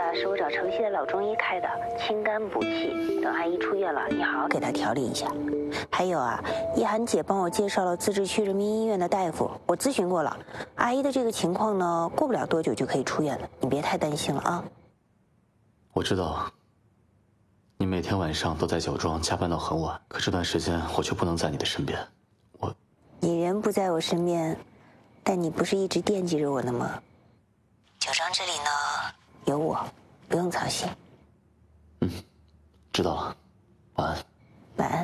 是我找城西的老中医开的，清肝补气。等阿姨出院了，你好好给她调理一下。还有啊，一涵姐帮我介绍了自治区人民医院的大夫，我咨询过了，阿姨的这个情况呢，过不了多久就可以出院了，你别太担心了啊。 我知道，你每天晚上都在酒庄加班到很晚，可这段时间我却不能在你的身边。 你人不在我身边，但你不是一直惦记着我呢吗？酒庄这里呢，有我，不用操心。 知道了，晚安。